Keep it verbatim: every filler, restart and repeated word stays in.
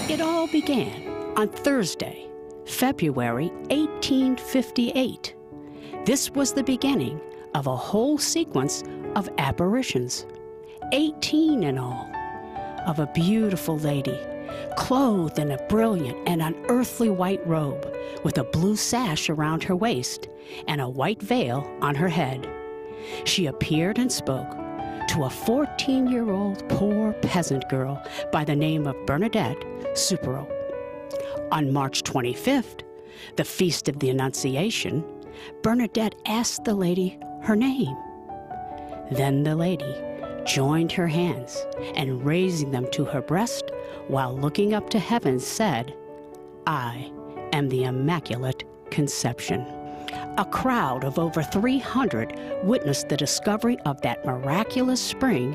It all began on Thursday, February eighteen fifty-eight. This was the beginning of a whole sequence of apparitions, eighteen in all, of a beautiful lady, clothed in a brilliant and unearthly white robe, with a blue sash around her waist and a white veil on her head. She appeared and spoke to a fourteen-year-old poor peasant girl by the name of Bernadette Soubirous. On March twenty-fifth, the Feast of the Annunciation, Bernadette asked the lady her name. Then the lady joined her hands and, raising them to her breast while looking up to heaven, said, "I am the Immaculate Conception." A crowd of over three hundred witnessed the discovery of that miraculous spring